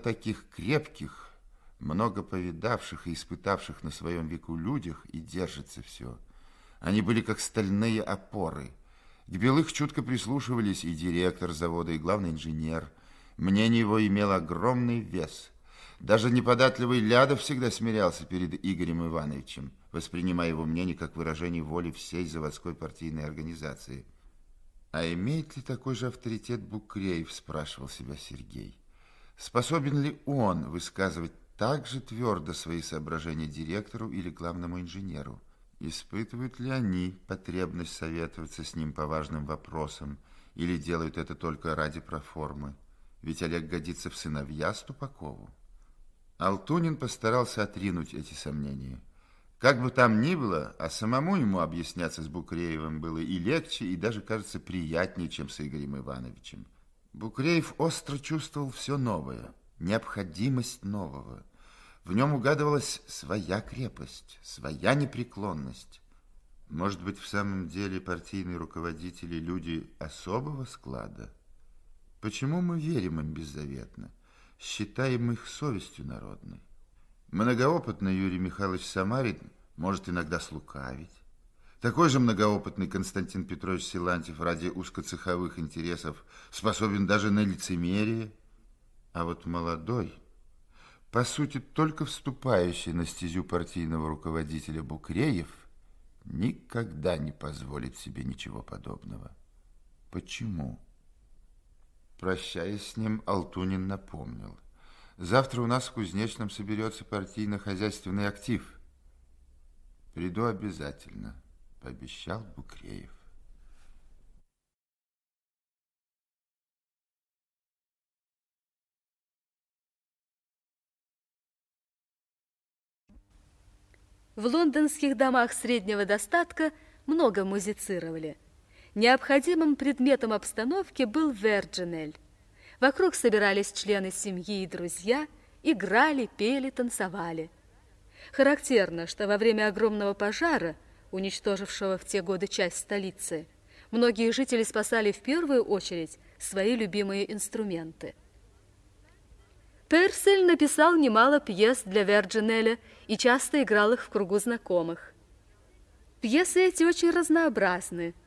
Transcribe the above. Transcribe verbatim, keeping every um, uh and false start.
таких крепких, много повидавших и испытавших на своем веку людях, и держится все. Они были как стальные опоры. К Белых чутко прислушивались и директор завода, и главный инженер. Мнение его имело огромный вес. Даже неподатливый Лядов всегда смирялся перед Игорем Ивановичем, воспринимая его мнение как выражение воли всей заводской партийной организации. А имеет ли такой же авторитет Букреев, спрашивал себя Сергей. Способен ли он высказывать так же твердо свои соображения директору или главному инженеру? Испытывают ли они потребность советоваться с ним по важным вопросам или делают это только ради проформы? Ведь Олег годится в сыновья Ступакову. Алтунин постарался отринуть эти сомнения. Как бы там ни было, а самому ему объясняться с Букреевым было и легче, и даже, кажется, приятнее, чем с Игорем Ивановичем. Букреев остро чувствовал все новое, необходимость нового. В нем угадывалась своя крепость, своя непреклонность. Может быть, в самом деле партийные руководители люди особого склада? Почему мы верим им беззаветно, считаем их совестью народной? Многоопытный Юрий Михайлович Самарин может иногда слукавить. Такой же многоопытный Константин Петрович Силантьев ради узкоцеховых интересов способен даже на лицемерие. А вот молодой, по сути, только вступающий на стезю партийного руководителя Букреев, никогда не позволит себе ничего подобного. Почему? Прощаясь с ним, Алтунин напомнил. Завтра у нас в Кузнечном соберется партийно-хозяйственный актив. Приду обязательно, пообещал Букреев. В лондонских домах среднего достатка много музицировали. Необходимым предметом обстановки был Верджинель. Вокруг собирались члены семьи и друзья, играли, пели, танцевали. Характерно, что во время огромного пожара, уничтожившего в те годы часть столицы, многие жители спасали в первую очередь свои любимые инструменты. Персель написал немало пьес для Верджинеля и часто играл их в кругу знакомых. Пьесы эти очень разнообразны.